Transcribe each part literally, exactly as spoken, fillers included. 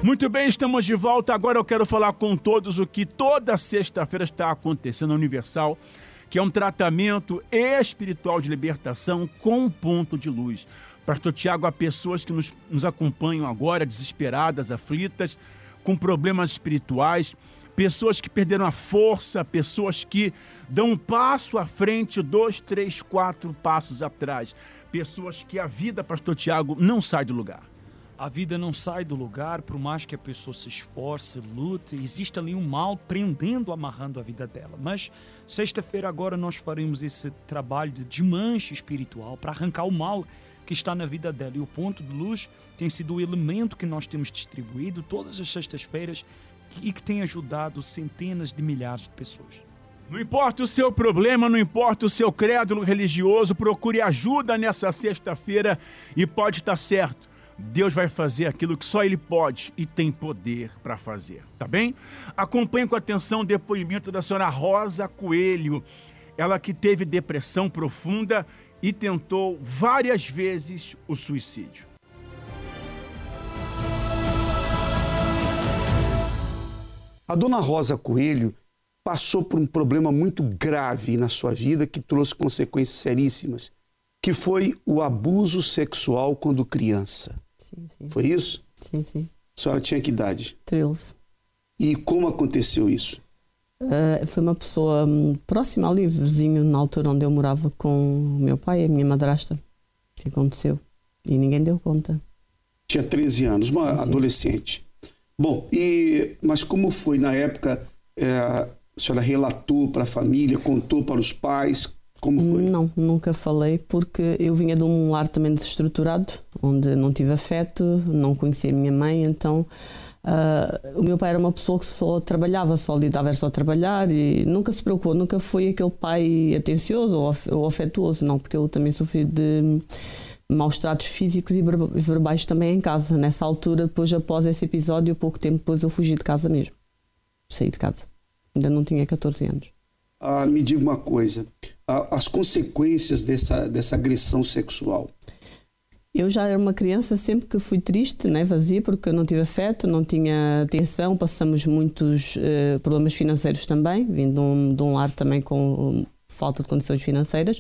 Muito bem, estamos de volta. Agora eu quero falar com todos o que toda sexta-feira está acontecendo na Universal, que é um tratamento espiritual de libertação com um ponto de luz. Pastor Tiago, há pessoas que nos, nos acompanham agora, desesperadas, aflitas, com problemas espirituais, pessoas que perderam a força, pessoas que dão um passo à frente, dois, três, quatro passos atrás, pessoas que a vida, Pastor Tiago, não sai do lugar. A vida não sai do lugar, por mais que a pessoa se esforce, lute, existe ali um mal prendendo, amarrando a vida dela. Mas sexta-feira agora nós faremos esse trabalho de desmanche espiritual para arrancar o mal que está na vida dela. E o ponto de luz tem sido o elemento que nós temos distribuído todas as sextas-feiras e que tem ajudado centenas de milhares de pessoas. Não importa o seu problema, não importa o seu credo religioso, procure ajuda nessa sexta-feira e pode estar certo. Deus vai fazer aquilo que só Ele pode e tem poder para fazer, tá bem? Acompanhe com atenção o depoimento da senhora Rosa Coelho, ela que teve depressão profunda e tentou várias vezes o suicídio. A dona Rosa Coelho passou por um problema muito grave na sua vida que trouxe consequências seríssimas, que foi o abuso sexual quando criança. Sim, sim. Foi isso? Sim, sim. A senhora tinha que idade? treze. E como aconteceu isso? Uh, foi uma pessoa um, próxima ali, vizinho, na altura onde eu morava com o meu pai e a minha madrasta, que aconteceu. E ninguém deu conta. Tinha treze anos, uma sim, adolescente. Sim. Bom, e, mas como foi na época, é, a senhora relatou para a família, contou para os pais? Como foi? Não, nunca falei, porque eu vinha de um lar também desestruturado, onde não tive afeto, não conhecia a minha mãe, então uh, o meu pai era uma pessoa que só trabalhava, só lidava só a trabalhar e nunca se preocupou, nunca foi aquele pai atencioso ou, ou afetuoso, não, porque eu também sofri de maus tratos físicos e verbais também em casa. Nessa altura, depois após esse episódio, pouco tempo depois eu fugi de casa mesmo, saí de casa, ainda não tinha catorze anos. Ah, me diga uma coisa, as consequências dessa, dessa agressão sexual. Eu já era uma criança sempre que fui triste, né, vazia, porque eu não tive afeto, não tinha atenção, passamos muitos uh, problemas financeiros também, vindo de um, de um lar também com falta de condições financeiras,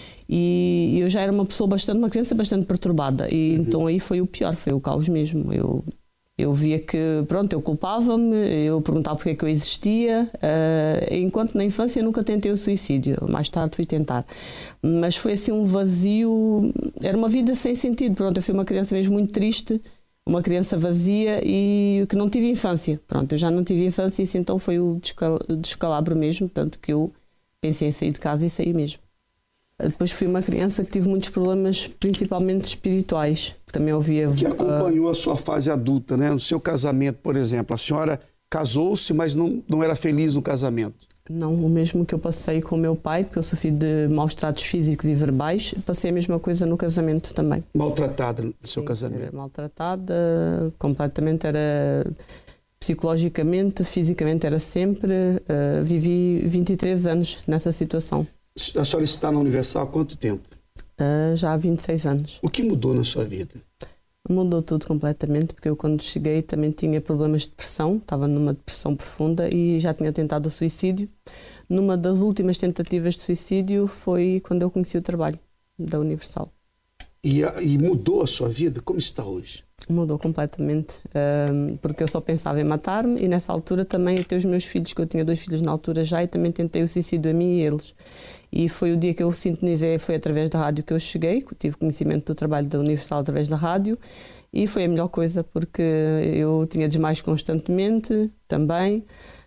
e eu já era uma pessoa bastante, uma criança bastante perturbada, e uhum. Então aí foi o pior, foi o caos mesmo. Eu... Eu via que, pronto, eu culpava-me, eu perguntava porque é que eu existia, uh, enquanto na infância nunca tentei o suicídio, mais tarde fui tentar. Mas foi assim um vazio, era uma vida sem sentido, pronto, eu fui uma criança mesmo muito triste, uma criança vazia e que não tive infância, pronto, eu já não tive infância e isso então foi o descalabro mesmo, tanto que eu pensei em sair de casa e saí mesmo. Depois fui uma criança que tive muitos problemas, principalmente espirituais. Também ouvia... Que acompanhou a sua fase adulta, né? No seu casamento, por exemplo. A senhora casou-se, mas não, não era feliz no casamento. Não, o mesmo que eu passei com o meu pai, porque eu sofri de maus tratos físicos e verbais, passei a mesma coisa no casamento também. Maltratada no seu Sim, casamento? Maltratada, completamente, era... Psicologicamente, fisicamente era sempre... Uh, vivi vinte e três anos nessa situação. A senhora está na Universal há quanto tempo? Uh, já há vinte e seis anos. O que mudou na sua vida? Mudou tudo completamente, porque eu quando cheguei também tinha problemas de depressão, estava numa depressão profunda e já tinha tentado o suicídio. Numa das últimas tentativas de suicídio foi quando eu conheci o trabalho da Universal. E, e mudou a sua vida? Como está hoje? Mudou completamente, um, porque eu só pensava em matar-me e nessa altura também até os meus filhos, que eu tinha dois filhos na altura já, e também tentei o suicídio a mim e eles. E foi o dia que eu sintonizei, foi através da rádio que eu cheguei, tive conhecimento do trabalho da Universal através da rádio e foi a melhor coisa porque eu tinha desmaios constantemente também.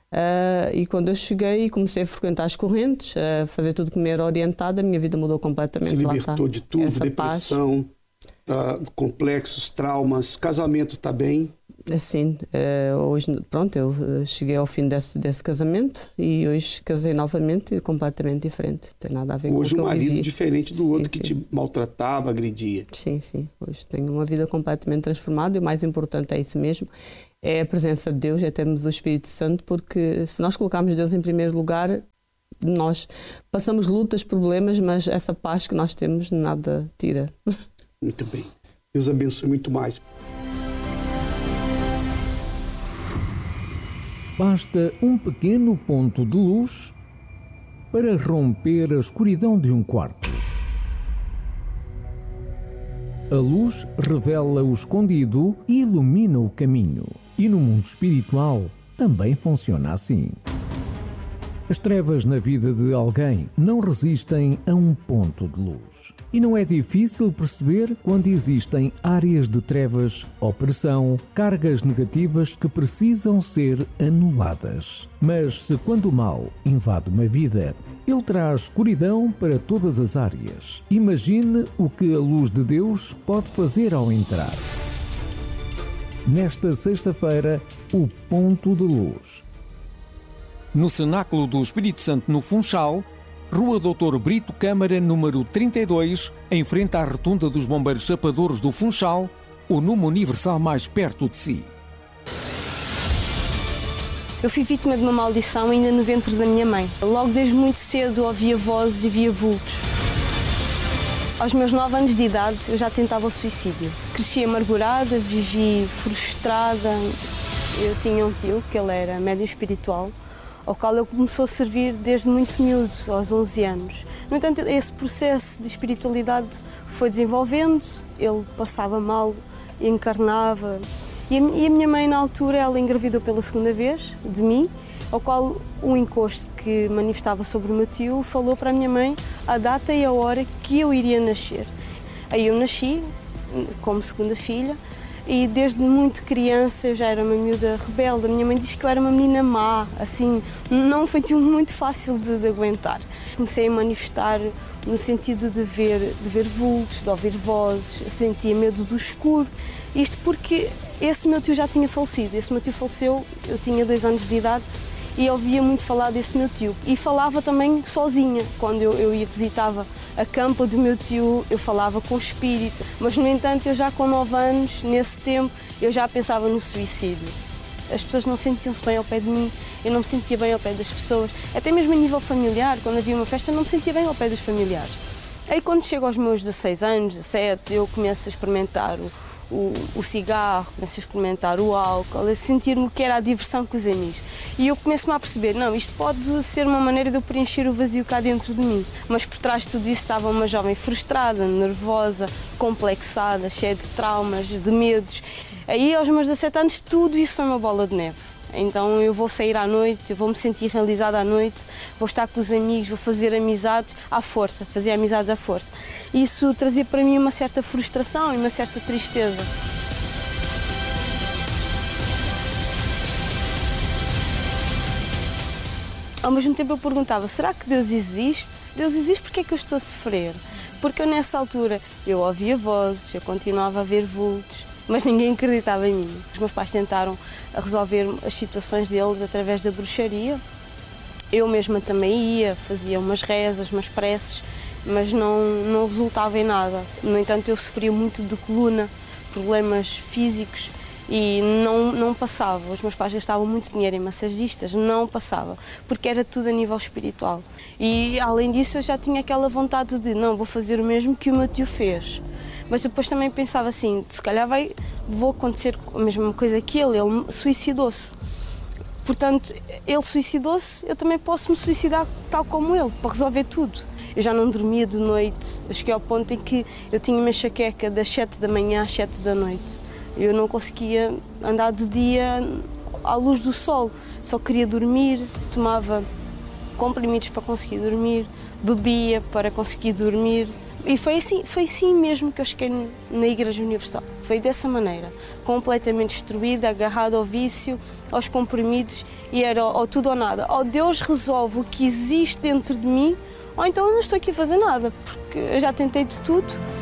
Uh, e quando eu cheguei e comecei a frequentar as correntes, a fazer tudo que me era orientado, a minha vida mudou completamente. Se libertou de tudo, essa depressão, uh, complexos, traumas, casamento está bem? Assim, uh, hoje, pronto, eu cheguei ao fim desse, desse casamento e hoje casei novamente e completamente diferente. Não tem nada a ver hoje com o um que eu marido vivi. Diferente do sim, outro que sim. te maltratava, agredia. Sim, sim. Hoje tenho uma vida completamente transformada e o mais importante é isso mesmo. É a presença de Deus, é termos o Espírito Santo, porque se nós colocarmos Deus em primeiro lugar, nós passamos lutas, problemas, mas essa paz que nós temos nada tira. Muito bem. Deus abençoe muito mais. Basta um pequeno ponto de luz para romper a escuridão de um quarto. A luz revela o escondido e ilumina o caminho. E no mundo espiritual também funciona assim. As trevas na vida de alguém não resistem a um ponto de luz. E não é difícil perceber quando existem áreas de trevas, opressão, cargas negativas que precisam ser anuladas. Mas se quando o mal invade uma vida, ele traz escuridão para todas as áreas. Imagine o que a luz de Deus pode fazer ao entrar. Nesta sexta-feira, o ponto de luz. No Cenáculo do Espírito Santo, no Funchal, Rua doutor Brito Câmara, número trinta e dois, em frente à rotunda dos Bombeiros Chapadores do Funchal, o número universal mais perto de si. Eu fui vítima de uma maldição ainda no ventre da minha mãe. Logo desde muito cedo ouvia vozes e via vultos. Aos meus nove anos de idade eu já tentava o suicídio. Cresci amargurada, vivi frustrada. Eu tinha um tio, que ele era médium espiritual, ao qual ele começou a servir desde muito miúdo, aos onze anos. No entanto, esse processo de espiritualidade foi desenvolvendo, ele passava mal, encarnava. E a minha mãe, na altura, ela engravidou pela segunda vez de mim, ao qual um encosto que manifestava sobre o meu tio falou para a minha mãe a data e a hora que eu iria nascer. Aí eu nasci como segunda filha, e desde muito criança eu já era uma miúda rebelde. A minha mãe diz que eu era uma menina má, assim, não foi muito fácil de, de aguentar. Comecei a manifestar no sentido de ver, de ver vultos, de ouvir vozes, sentia medo do escuro. Isto porque esse meu tio já tinha falecido. Esse meu tio faleceu, eu tinha dois anos de idade e eu ouvia muito falar desse meu tio. E falava também sozinha. Quando eu, eu ia visitava a campa do meu tio, eu falava com o espírito. Mas, no entanto, eu já com nove anos, nesse tempo, eu já pensava no suicídio. As pessoas não sentiam-se bem ao pé de mim, eu não me sentia bem ao pé das pessoas. Até mesmo a nível familiar, quando havia uma festa, eu não me sentia bem ao pé dos familiares. Aí, quando chego aos meus dezasseis anos, dezassete, eu começo a experimentar o, o, o cigarro, começo a experimentar o álcool, a sentir-me que era a diversão com os amigos. E eu começo-me a perceber, não, isto pode ser uma maneira de eu preencher o vazio cá dentro de mim. Mas por trás de tudo isso estava uma jovem frustrada, nervosa, complexada, cheia de traumas, de medos. Aí, aos meus dezassete anos, tudo isso foi uma bola de neve. Então eu vou sair à noite, eu vou me sentir realizada à noite, vou estar com os amigos, vou fazer amizades à força, fazer amizades à força. Isso trazia para mim uma certa frustração e uma certa tristeza. Ao mesmo tempo eu perguntava, será que Deus existe? Se Deus existe, por que é que eu estou a sofrer? Porque eu nessa altura, eu ouvia vozes, eu continuava a ver vultos, mas ninguém acreditava em mim. Os meus pais tentaram resolver as situações deles através da bruxaria. Eu mesma também ia, fazia umas rezas, umas preces, mas não, não resultava em nada. No entanto, eu sofria muito de coluna, problemas físicos, e não, não passava. Os meus pais gastavam muito dinheiro em massagistas, não passava, porque era tudo a nível espiritual. E, além disso, eu já tinha aquela vontade de, não, vou fazer o mesmo que o meu tio fez. Mas depois também pensava assim, se calhar vai, vou acontecer a mesma coisa que ele, ele suicidou-se. Portanto, ele suicidou-se, eu também posso me suicidar tal como ele, para resolver tudo. Eu já não dormia de noite, eu cheguei ao ponto em que eu tinha uma enxaqueca das sete da manhã às sete da noite. Eu não conseguia andar de dia à luz do sol, só queria dormir, tomava comprimidos para conseguir dormir, bebia para conseguir dormir. E foi assim, foi assim mesmo que eu cheguei na Igreja Universal. Foi dessa maneira, completamente destruída, agarrada ao vício, aos comprimidos, e era ou tudo ou nada. Ou Deus resolve o que existe dentro de mim, ou então eu não estou aqui a fazer nada, porque eu já tentei de tudo.